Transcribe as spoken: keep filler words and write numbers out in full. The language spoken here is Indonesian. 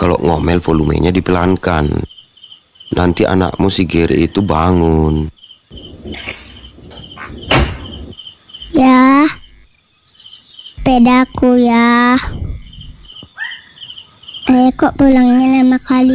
kalau ngomel volumenya dipelankan. Nanti anakmu si Geri itu bangun. Ya, sepedaku ya. Ayah kok pulangnya lama kali